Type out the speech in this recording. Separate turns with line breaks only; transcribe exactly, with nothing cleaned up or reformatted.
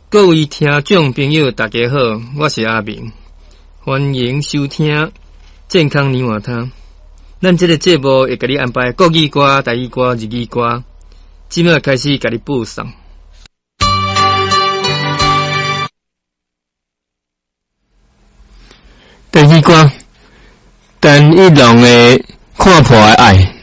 各位听众朋友，大家好，我是阿明，欢迎收听健康泥瓦汤。咱这个节目会给你安排国语歌、台语歌、日语歌，即马开始给你播送。第二歌，陈奕龙的《看破的爱》。